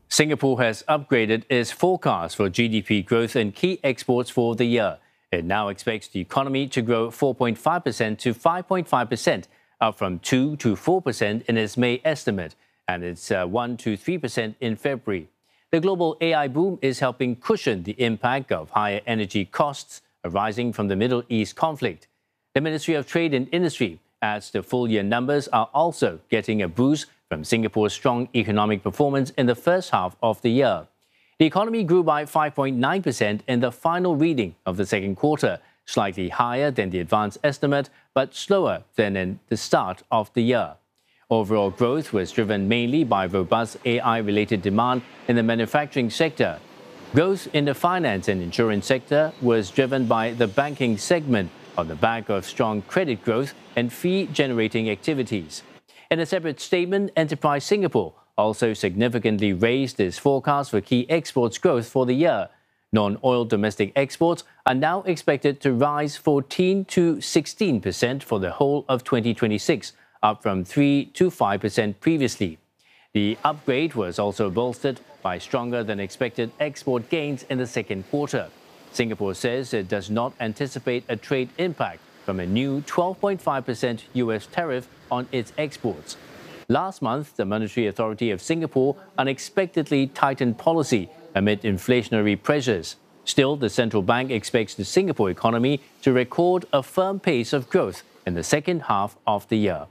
Singapore has upgraded its forecast for GDP growth and key exports for the year. It now expects the economy to grow 4.5% to 5.5%, up from 2 to 4% in its May estimate, and it's 1 to 3% in February. The global AI boom is helping cushion the impact of higher energy costs arising from the Middle East conflict. The Ministry of Trade and Industry adds the full-year numbers are also getting a boost from Singapore's strong economic performance in the first half of the year. The economy grew by 5.9% in the final reading of the second quarter, slightly higher than the advanced estimate, but slower than in the start of the year. Overall growth was driven mainly by robust AI-related demand in the manufacturing sector. Growth in the finance and insurance sector was driven by the banking segment on the back of strong credit growth and fee-generating activities. In a separate statement, Enterprise Singapore also significantly raised its forecast for key exports growth for the year. Non-oil domestic exports are now expected to rise 14 to 16% for the whole of 2026, up from 3 to 5% previously. The upgrade was also bolstered by stronger than expected export gains in the second quarter. Singapore says it does not anticipate a trade impact from a new 12.5% US tariff on its exports. Last month, the Monetary Authority of Singapore unexpectedly tightened policy amid inflationary pressures. Still, the central bank expects the Singapore economy to record a firm pace of growth in the second half of the year.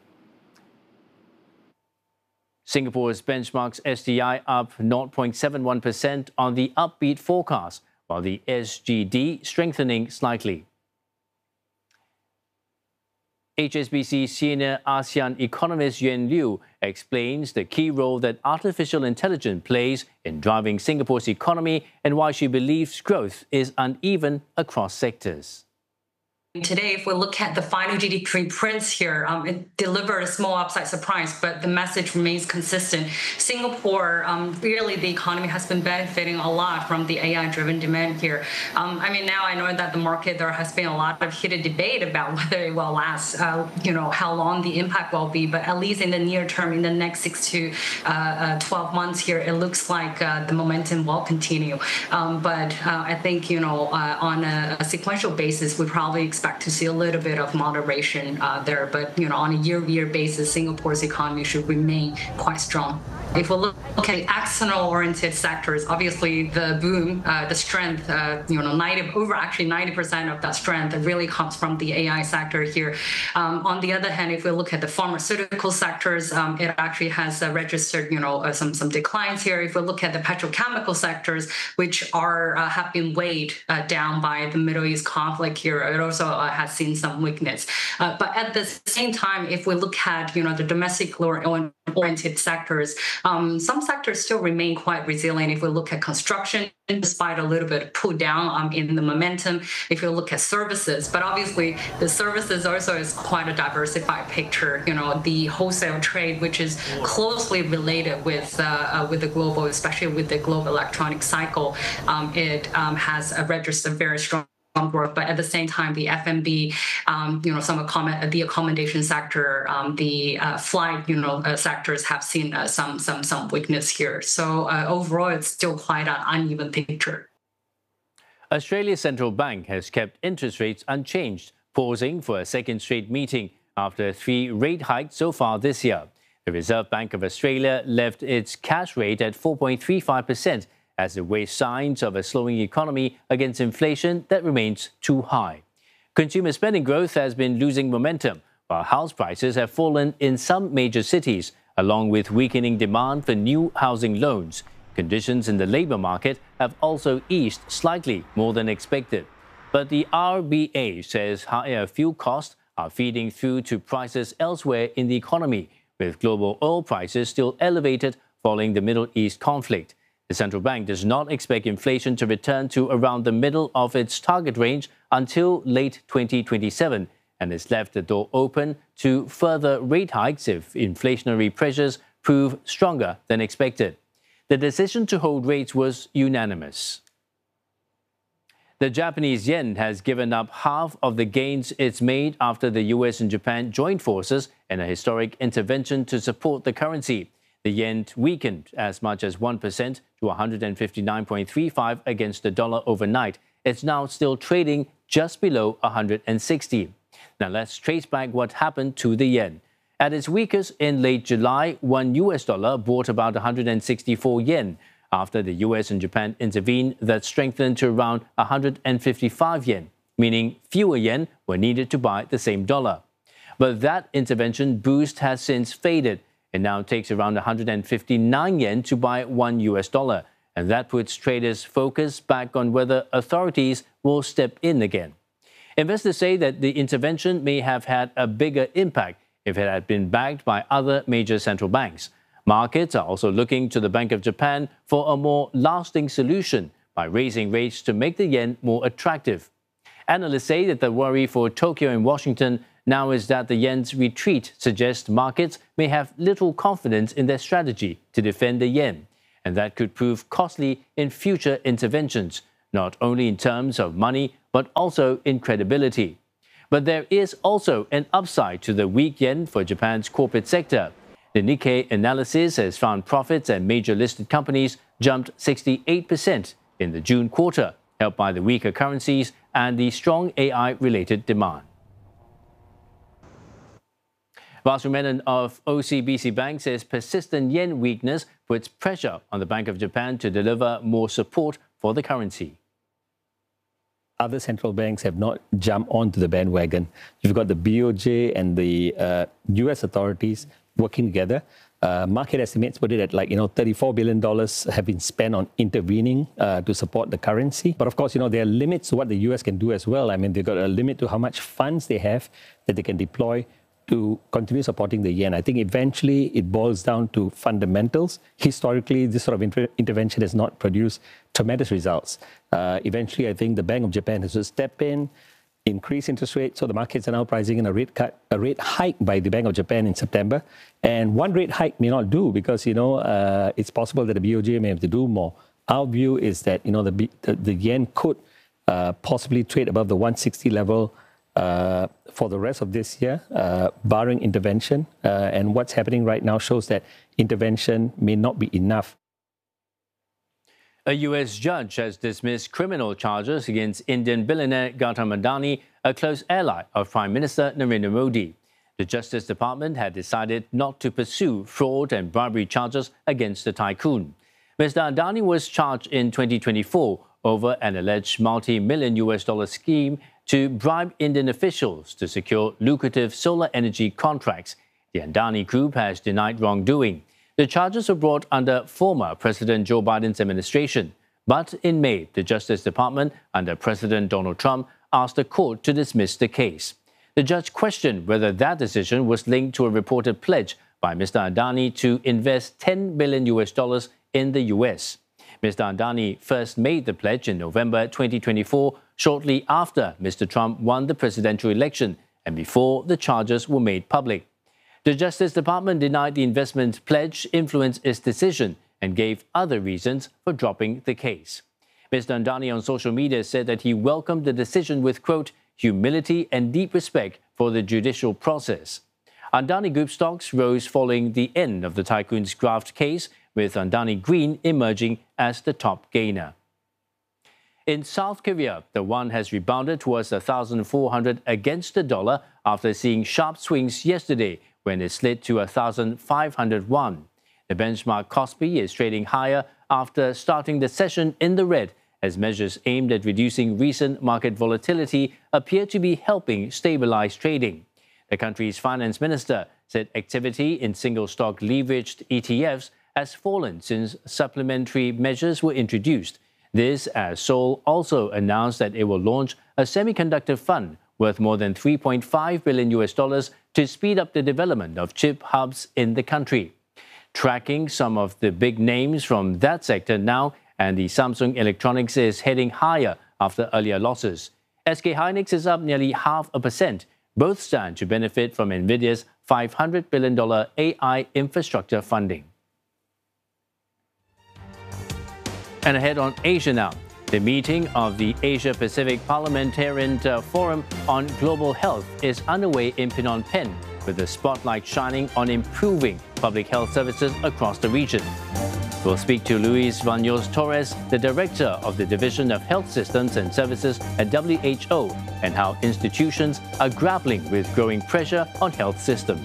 Singapore's benchmark's STI up 0.71% on the upbeat forecast, while the SGD strengthening slightly. HSBC senior ASEAN economist Yuan Liu explains the key role that artificial intelligence plays in driving Singapore's economy and why she believes growth is uneven across sectors. Today, if we look at the final GDP prints here, it delivered a small upside surprise, but the message remains consistent. Singapore, really the economy has been benefiting a lot from the AI-driven demand here. Now I know that the market, there has been a lot of heated debate about whether it will last, how long the impact will be, but at least in the near term, in the next 6 to 12 months here, it looks like the momentum will continue. But I think, on a sequential basis, we probably expect to see a little bit of moderation there, but on a year-over-year basis, Singapore's economy should remain quite strong. If we look at external-oriented sectors, obviously the boom, the strength, over 90% of that strength really comes from the AI sector here. On the other hand, if we look at the pharmaceutical sectors, it actually has registered, some declines here. If we look at the petrochemical sectors, which have been weighed down by the Middle East conflict here, it also has seen some weakness. But at the same time, if we look at, the domestic oriented sectors, some sectors still remain quite resilient. If we look at construction, despite a little bit of pull down in the momentum, if you look at services, but obviously the services also is quite a diversified picture. The wholesale trade, which is closely related with the global, especially with the global electronic cycle, it has registered very strong growth, but at the same time, the F&B, the accommodation sector, the flight, sectors have seen some weakness here. So overall, it's still quite an uneven picture. Australia's central bank has kept interest rates unchanged, pausing for a second straight meeting after 3 rate hikes so far this year. The Reserve Bank of Australia left its cash rate at 4.35%. as it weighs signs of a slowing economy against inflation that remains too high. Consumer spending growth has been losing momentum, while house prices have fallen in some major cities, along with weakening demand for new housing loans. Conditions in the labour market have also eased slightly more than expected. But the RBA says higher fuel costs are feeding through to prices elsewhere in the economy, with global oil prices still elevated following the Middle East conflict. The central bank does not expect inflation to return to around the middle of its target range until late 2027 and has left the door open to further rate hikes if inflationary pressures prove stronger than expected. The decision to hold rates was unanimous. The Japanese yen has given up half of the gains it's made after the US and Japan joined forces in a historic intervention to support the currency. The yen weakened as much as 1% to 159.35 against the dollar overnight. It's now still trading just below 160. Now let's trace back what happened to the yen. At its weakest in late July, one US dollar bought about 164 yen. After the US and Japan intervened, that strengthened to around 155 yen, meaning fewer yen were needed to buy the same dollar. But that intervention boost has since faded. It now takes around 159 yen to buy one US dollar, and that puts traders' focus back on whether authorities will step in again. Investors say that the intervention may have had a bigger impact if it had been backed by other major central banks. Markets are also looking to the Bank of Japan for a more lasting solution by raising rates to make the yen more attractive. Analysts say that the worry for Tokyo and Washington now is that the yen's retreat suggests markets may have little confidence in their strategy to defend the yen, and that could prove costly in future interventions, not only in terms of money, but also in credibility. But there is also an upside to the weak yen for Japan's corporate sector. The Nikkei analysis has found profits at major listed companies jumped 68% in the June quarter, helped by the weaker currencies and the strong AI-related demand. Vasu Menon of OCBC Bank says persistent yen weakness puts pressure on the Bank of Japan to deliver more support for the currency. Other central banks have not jumped onto the bandwagon. You've got the BOJ and the US authorities working together. Market estimates put it at $34 billion have been spent on intervening to support the currency. But of course, there are limits to what the US can do as well. I mean, they've got a limit to how much funds they have that they can deploy to continue supporting the yen. I think eventually it boils down to fundamentals. Historically, this sort of intervention has not produced tremendous results. Eventually, I think the Bank of Japan has to step in, increase interest rates. So the markets are now pricing in a rate hike by the Bank of Japan in September. And one rate hike may not do because, it's possible that the BOJ may have to do more. Our view is that, the yen could possibly trade above the 160 level for the rest of this year, barring intervention. And what's happening right now shows that intervention may not be enough. A US judge has dismissed criminal charges against Indian billionaire Gautam Adani, a close ally of Prime Minister Narendra Modi. The Justice Department had decided not to pursue fraud and bribery charges against the tycoon. Mr. Adani was charged in 2024 over an alleged multi-million US dollar scheme to bribe Indian officials to secure lucrative solar energy contracts. The Adani Group has denied wrongdoing. The charges were brought under former President Joe Biden's administration. But in May, the Justice Department, under President Donald Trump, asked the court to dismiss the case. The judge questioned whether that decision was linked to a reported pledge by Mr. Adani to invest $10 billion in the US. Mr. Adani first made the pledge in November 2024, shortly after Mr. Trump won the presidential election and before the charges were made public. The Justice Department denied the investment pledge influenced its decision and gave other reasons for dropping the case. Mr. Adani on social media said that he welcomed the decision with, quote, humility and deep respect for the judicial process. Adani Group stocks rose following the end of the tycoon's graft case, with Adani Green emerging as the top gainer. In South Korea, the won has rebounded towards 1,400 against the dollar after seeing sharp swings yesterday when it slid to 1,500 won. The benchmark Kospi is trading higher after starting the session in the red, as measures aimed at reducing recent market volatility appear to be helping stabilize trading. The country's finance minister said activity in single-stock leveraged ETFs has fallen since supplementary measures were introduced. This as Seoul also announced that it will launch a semiconductor fund worth more than $3.5 billion to speed up the development of chip hubs in the country. Tracking some of the big names from that sector now, and the Samsung Electronics is heading higher after earlier losses. SK Hynix is up nearly 0.5%. Both stand to benefit from NVIDIA's $500 billion AI infrastructure funding. And ahead on Asia now. The meeting of the Asia-Pacific Parliamentarian Forum on Global Health is underway in Phnom Penh, with the spotlight shining on improving public health services across the region. We'll speak to Luis Baños Torres, the Director of the Division of Health Systems and Services at WHO, and how institutions are grappling with growing pressure on health systems.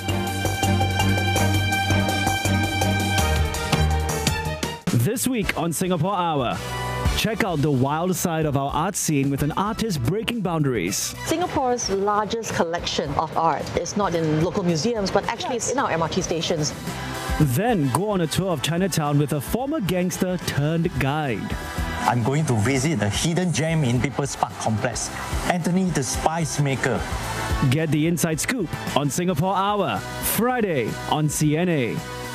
This week on Singapore Hour, check out the wild side of our art scene with an artist breaking boundaries. Singapore's largest collection of art is not in local museums, but actually it's in our MRT stations. Then go on a tour of Chinatown with a former gangster turned guide. I'm going to visit the hidden gem in People's Park Complex, Anthony the Spice Maker. Get the inside scoop on Singapore Hour, Friday on CNA.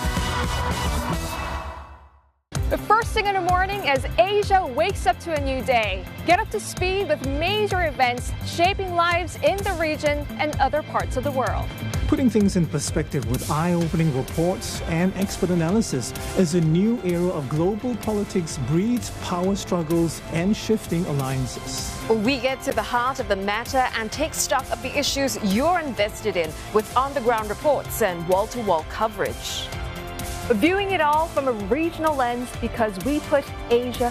The first thing in the morning as Asia wakes up to a new day. Get up to speed with major events shaping lives in the region and other parts of the world. Putting things in perspective with eye-opening reports and expert analysis as a new era of global politics breeds power struggles and shifting alliances. We get to the heart of the matter and take stock of the issues you're invested in with on-the-ground reports and wall-to-wall coverage. Viewing it all from a regional lens because we put Asia